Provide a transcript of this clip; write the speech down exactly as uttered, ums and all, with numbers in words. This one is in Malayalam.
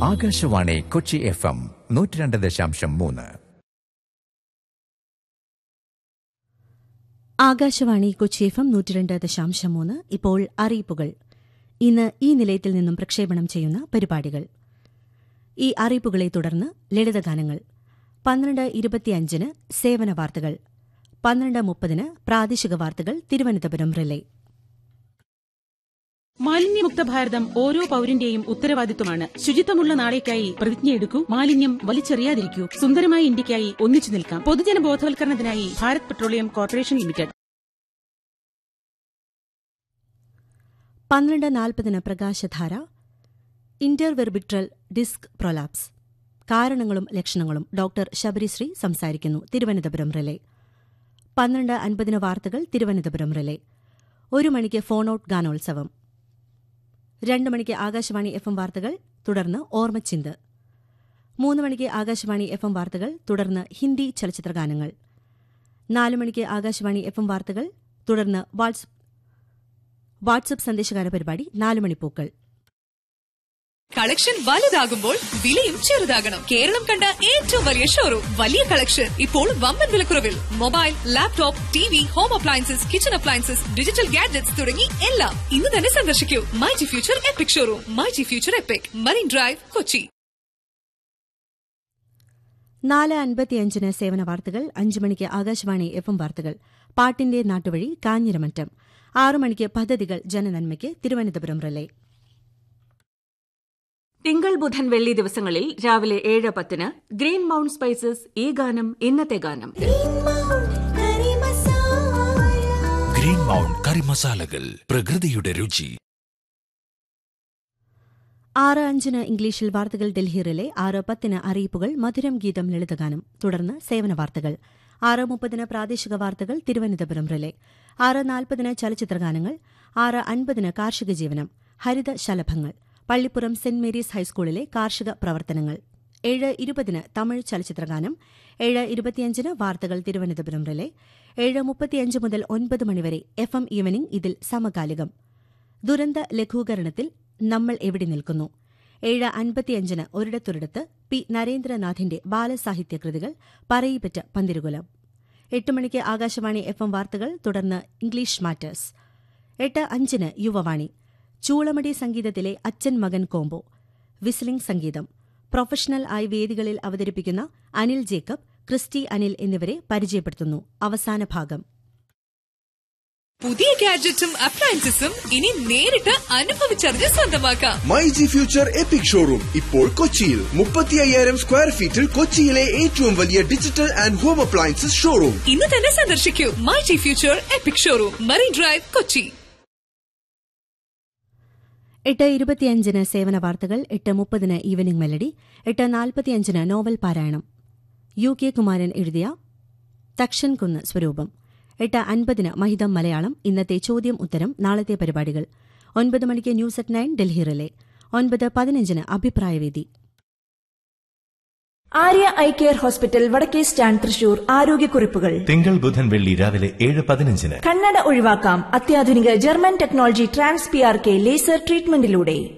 ആകാശവാണി കൊച്ചി എഫ് എം നൂറ്റി രണ്ട് ദശാംശം മൂന്ന്. ആകാശവാണി കൊച്ചി എഫ് എം നൂറ്റി രണ്ട് ദശാംശം മൂന്ന്. ഇപ്പോൾ അറിയിപ്പുകൾ. ഇന്ന് ഈ നിലയത്തിൽ നിന്നും പ്രക്ഷേപണം ചെയ്യുന്ന പരിപാടികൾ. ഈ അറിയിപ്പുകളെ തുടർന്ന് ലളിതഗാനങ്ങൾ. പന്ത്രണ്ട് ഇരുപത്തിയഞ്ചിന് സേവന വാർത്തകൾ. പന്ത്രണ്ട് മുപ്പതിന് പ്രാദേശിക വാർത്തകൾ തിരുവനന്തപുരം റിലേ. മാലിന്യമുക്ത ഭാരതം ഓരോ പൌരന്റെയും ഉത്തരവാദിത്വമാണ്. ശുചിത്വമുള്ള നാളേക്കായി പ്രതിജ്ഞയെടുക്കൂ. മാലിന്യം വലിച്ചെറിയാതിരിക്കൂ. സുന്ദരമായ ഇന്ത്യയ്ക്കായി ഒന്നിച്ചു നിൽക്കാം. പൊതുജന ബോധവൽക്കരണത്തിനായി ഭാരത് പെട്രോളിയം കോർപ്പറേഷൻ ലിമിറ്റഡ്. പന്ത്രണ്ട് നാൽപ്പതിന് പ്രകാശധാര. ഇന്റർവെർബിട്രൽ ഡിസ്ക് പ്രൊലാപ്സ്, കാരണങ്ങളും ലക്ഷണങ്ങളും. ഡോക്ടർ ശബരിശ്രീ സംസാരിക്കുന്നു. തിരുവനന്തപുരം റിലേ. പന്ത്രണ്ട് അൻപതിന് വാർത്തകൾ തിരുവനന്തപുരം റിലേ. ഒരു മണിക്ക് ഫോൺ ഔട്ട് ഗാനോത്സവം. രണ്ട് മണിക്ക് ആകാശവാണി എഫ് എം വാർത്തകൾ, തുടർന്ന് ഓർമ്മച്ചിന്ത്. മൂന്ന് മണിക്ക് ആകാശവാണി എഫ് എം വാർത്തകൾ, തുടർന്ന് ഹിന്ദി ചലച്ചിത്രഗാനങ്ങൾ. നാല് മണിക്ക് ആകാശവാണി എഫ് എം വാർത്തകൾ, തുടർന്ന് വാട്സ്ആപ്പ് സന്ദേശഗാന പരിപാടി നാല് മണിപ്പൂക്കൾ. കളക്ഷൻ വലുതാകുമ്പോൾ വിലയും ചെറുതാകണം. കേരളം കണ്ട ഏറ്റവും വലിയ ഷോറൂം, വലിയ കളക്ഷൻ, ഇപ്പോൾ വമ്പൻ വിലക്കുറവിൽ. Mobile, laptop, T V, home appliances, kitchen appliances, digital gadgets തുടങ്ങി എല്ലാം ഇന്ന് തന്നെ സന്ദർശിക്കൂ. My G future EPIC showroom, my G future EPIC, marine drive, Kochi. നാല് അൻപത്തിയഞ്ചിന് സേവന വാർത്തകൾ. അഞ്ചു മണിക്ക് ആകാശവാണി എഫ് എം വാർത്തകൾ, പാട്ടിന്റെ നാട്ടുവഴി കാഞ്ഞിരമറ്റം. ആറു മണിക്ക് പദ്ധതികൾ ജനനന്മയ്ക്ക് തിരുവനന്തപുരം റിലേ. തിങ്കൾ ബുധൻ വെള്ളി ദിവസങ്ങളിൽ രാവിലെ ഏഴ് പത്തിന് ഗ്രീൻ മൗണ്ട് സ്പൈസസ് ഈ ഗാനം ഇന്നത്തെ ഗാനം. ഗ്രീൻ മൗണ്ട് കറി മസാലകൾ, പ്രകൃതിയുടെ രുചി. ആറ് അഞ്ചിന് ഇംഗ്ലീഷിൽ വാർത്തകൾ ഡൽഹി റിലേ. ആറ് പത്തിന് അറിയിപ്പുകൾ, മധുരം ഗീതം ലളിതഗാനം, തുടർന്ന് സേവന വാർത്തകൾ. ആറ് മുപ്പതിന് പ്രാദേശിക വാർത്തകൾ തിരുവനന്തപുരം റിലേ. ആറ് നാൽപ്പതിന് ചലച്ചിത്രഗാനങ്ങൾ. ആറ് അൻപതിന് കാർഷിക ജീവനം, ഹരിത ശലഭങ്ങൾ, പള്ളിപ്പുറം സെന്റ് മേരീസ് ഹൈസ്കൂളിലെ കാർഷിക പ്രവർത്തനങ്ങൾ. ഏഴ് ഇരുപതിന് തമിഴ് ചലച്ചിത്രഗാനം. ഏഴ് ഇരുപത്തിയഞ്ചിന് വാർത്തകൾ തിരുവനന്തപുരം റിലേ. ഏഴ് മുപ്പത്തിയഞ്ച് മുതൽ ഒൻപത് മണിവരെ എഫ് എം ഈവനിംഗ്, ഇതിൽ സമകാലികം. ദുരന്ത ലഘൂകരണത്തിൽ നമ്മൾ എവിടെ നിൽക്കുന്നു. ഏഴ് അൻപത്തിയഞ്ചിന് ഒരിടത്തൊരിടത്ത് പി നരേന്ദ്രനാഥിന്റെ ബാലസാഹിത്യകൃതികൾ, പറയിപ്പറ്റ പന്തിരുകുലം. എട്ട് മണിക്ക് ആകാശവാണി എഫ് എം വാർത്തകൾ, തുടർന്ന് ഇംഗ്ലീഷ് മാറ്റേഴ്സ്. എട്ട് അഞ്ചിന് യുവവാണി. ചൂളമടി സംഗീതത്തിലെ അച്ഛൻ മകൻ കോംബോ, വിസ്ലിംഗ് സംഗീതം. പ്രൊഫഷണൽ ആയി വേദികളിൽ അവതരിപ്പിക്കുന്ന അനിൽ ജേക്കബ്, ക്രിസ്റ്റി അനിൽ എന്നിവരെ പരിചയപ്പെടുത്തുന്നു. അവസാന ഭാഗം. പുതിയ ഗാഡ്ജറ്റും അപ്ലയൻസസും ഇനി നേരിട്ട് അനുഭവിച്ചറിഞ്ഞ് സ്വന്തമാക്കാം. My G future EPIC showroom ഇപ്പോൾ കൊച്ചിയിൽ. മുപ്പത്തി അയ്യായിരം സ്ക്വയർ ഫീറ്റിൽ കൊച്ചിയിലെ ഏറ്റവും വലിയ digital and home appliances showroom. ഇന്ന് തന്നെ സന്ദർശിക്കൂ. My G future EPIC showroom, marine drive, Kochi. എട്ട് ഇരുപത്തിയഞ്ചിന് സേവന വാർത്തകൾ. എട്ട് മുപ്പതിന് ഈവനിംഗ് മെലഡി. എട്ട് നാൽപ്പത്തിയഞ്ചിന് നോവൽ പാരായണം, യു കെ കുമാരൻ എഴുതിയ തക്ഷൻ കുന്ന് സ്വരൂപം. എട്ട് അൻപതിന് മഹിതം മലയാളം, ഇന്നത്തെ ചോദ്യം ഉത്തരം, നാളത്തെ പരിപാടികൾ. ഒൻപത് മണിക്ക് news at nine Delhi relay. ഒൻപത് പതിനഞ്ചിന് അഭിപ്രായവേദി. ആര്യ ഐ കെയർ ഹോസ്പിറ്റൽ, വടക്കേ സ്റ്റാൻഡ്, തൃശൂർ. ആരോഗ്യക്കുറിപ്പുകൾ തിങ്കൾ ബുധൻ വെള്ളി രാവിലെ ഏഴ് പതിനഞ്ചിന്. കണ്ണട ഒഴിവാക്കാം അത്യാധുനിക German technology trans P R K laser ട്രീറ്റ്മെന്റിലൂടെ.